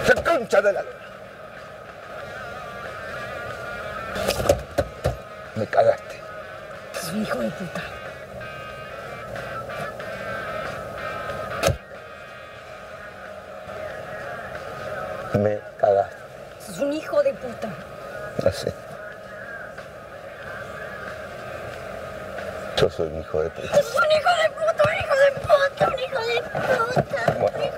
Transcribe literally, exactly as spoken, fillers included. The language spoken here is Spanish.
¡Qué concha de la... Me cagaste. Es un hijo de puta. Me cagaste. Es un hijo de puta. Así. Yo soy un hijo de puta. Es un hijo de puta, un hijo de puta, un hijo de puta. Bueno.